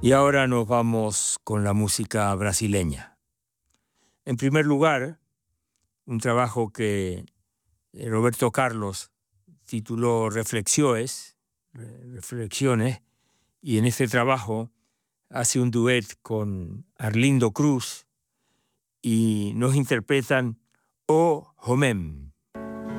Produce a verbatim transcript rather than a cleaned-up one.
Y ahora nos vamos con la música brasileña. En primer lugar, un trabajo que Roberto Carlos tituló Reflexiones, Reflexiones, y en este trabajo hace un duet con Arlindo Cruz y nos interpretan O Homem.